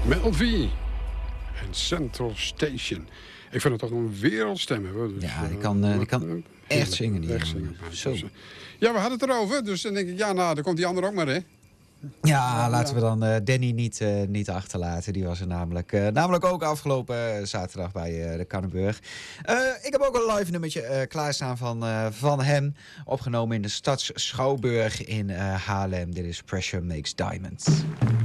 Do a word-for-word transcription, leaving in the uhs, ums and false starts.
Mel V en Central Station. Ik vind het toch een wereldstem hebben. Dus, ja, die kan, uh, die kan uh, echt zingen. Die echt zingen. Zo. Dus, uh, ja, we hadden het erover. Dus dan denk ik, ja, nou, dan komt die andere ook maar, hè. Ja, laten we dan uh, Danny niet, uh, niet achterlaten. Die was er namelijk, uh, namelijk ook afgelopen uh, zaterdag bij uh, de Kannenburg. Uh, ik heb ook een live nummertje uh, klaarstaan van, uh, van hem. Opgenomen in de Stads Schouwburg in uh, Haarlem. Dit is Pressure Makes Diamonds.